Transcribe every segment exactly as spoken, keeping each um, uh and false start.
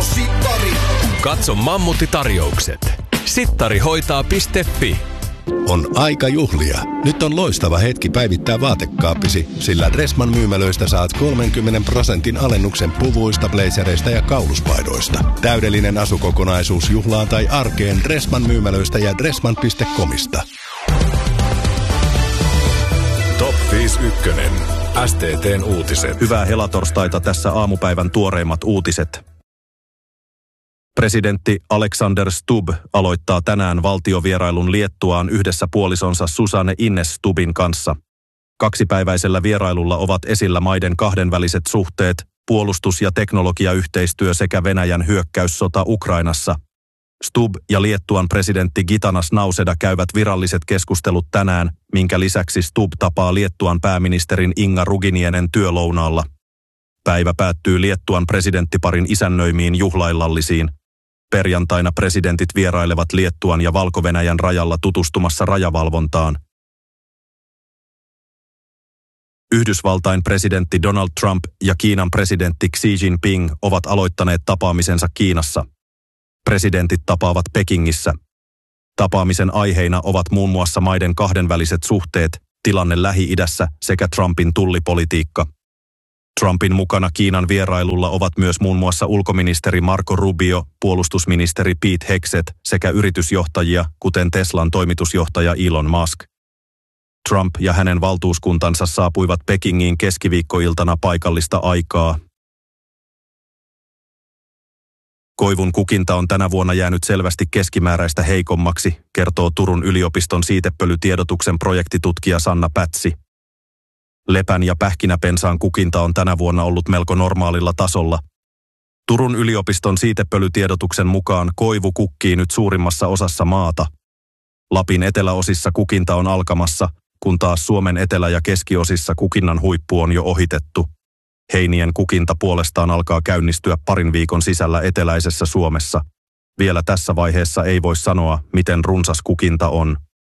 Sano Sittari. Katso Mammutti-tarjoukset. sittarihoitaa piste fi. On aika juhlia. Nyt on loistava hetki päivittää vaatekaappisi, sillä Dressman myymälöistä saat kolmenkymmenen prosentin alennuksen puvuista, blazereista ja kauluspaidoista. Täydellinen asukokonaisuus juhlaan tai arkeen Dressman myymälöistä ja dressman piste comista. Top viisi ykkönen. S T T:n uutiset. Hyvää helatorstaita, tässä aamupäivän tuoreimmat uutiset. Presidentti Alexander Stubb aloittaa tänään valtiovierailun Liettuaan yhdessä puolisonsa Susanne Ines Stubbin kanssa. Kaksipäiväisellä vierailulla ovat esillä maiden kahdenväliset suhteet, puolustus- ja teknologiayhteistyö sekä Venäjän hyökkäyssota Ukrainassa. Stubb ja Liettuan presidentti Gitanas Nauseda käyvät viralliset keskustelut tänään, minkä lisäksi Stubb tapaa Liettuan pääministerin Inga Ruginienen työlounaalla. Päivä päättyy Liettuan presidenttiparin isännöimiin juhlaillallisiin. Perjantaina presidentit vierailevat Liettuan ja Valko-Venäjän rajalla tutustumassa rajavalvontaan. Yhdysvaltain presidentti Donald Trump ja Kiinan presidentti Xi Jinping ovat aloittaneet tapaamisensa Kiinassa. Presidentit tapaavat Pekingissä. Tapaamisen aiheina ovat muun muassa maiden kahdenväliset suhteet, tilanne Lähi-idässä sekä Trumpin tullipolitiikka. Trumpin mukana Kiinan vierailulla ovat myös muun muassa ulkoministeri Marco Rubio, puolustusministeri Pete Hegseth sekä yritysjohtajia, kuten Teslan toimitusjohtaja Elon Musk. Trump ja hänen valtuuskuntansa saapuivat Pekingiin keskiviikkoiltana paikallista aikaa. Koivun kukinta on tänä vuonna jäänyt selvästi keskimääräistä heikommaksi, kertoo Turun yliopiston siitepölytiedotuksen projektitutkija Sanna Pätsi. Lepän ja pähkinäpensaan kukinta on tänä vuonna ollut melko normaalilla tasolla. Turun yliopiston siitepölytiedotuksen mukaan koivu kukkii nyt suurimmassa osassa maata. Lapin eteläosissa kukinta on alkamassa, kun taas Suomen etelä- ja keskiosissa kukinnan huippu on jo ohitettu. Heinien kukinta puolestaan alkaa käynnistyä parin viikon sisällä eteläisessä Suomessa. Vielä tässä vaiheessa ei voi sanoa, miten runsas kukinta on.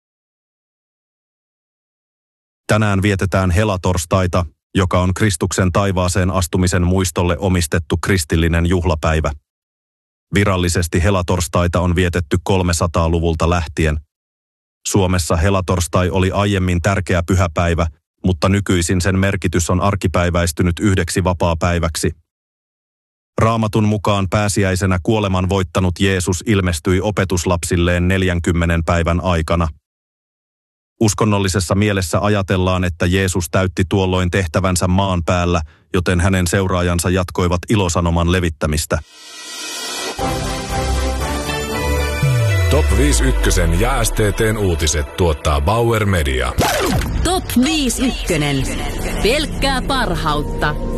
Tänään vietetään helatorstaita, joka on Kristuksen taivaaseen astumisen muistolle omistettu kristillinen juhlapäivä. Virallisesti helatorstaita on vietetty kolmesataaluvulta lähtien. Suomessa helatorstai oli aiemmin tärkeä pyhäpäivä, mutta nykyisin sen merkitys on arkipäiväistynyt yhdeksi vapaapäiväksi. Raamatun mukaan pääsiäisenä kuoleman voittanut Jeesus ilmestyi opetuslapsilleen neljänkymmenen päivän aikana. Uskonnollisessa mielessä ajatellaan, että Jeesus täytti tuolloin tehtävänsä maan päällä, joten hänen seuraajansa jatkoivat ilosanoman levittämistä. Top viisi ykkösen ja S T T:n uutiset tuottaa Bauer Media. Top viisi ykkönen. Pelkkää parhautta.